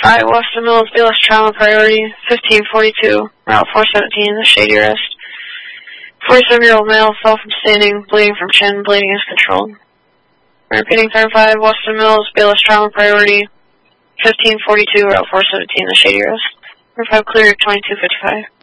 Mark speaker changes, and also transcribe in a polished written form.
Speaker 1: 5, Weston Mills, BLS trauma priority, 1542, Route 417, the Shady Rest. 47-year-old male fell from standing, bleeding from chin, bleeding is controlled. Repeating 35, Weston Mills, BLS trauma priority, 1542, Route 417, the Shady Rest. 5 clear, 2255.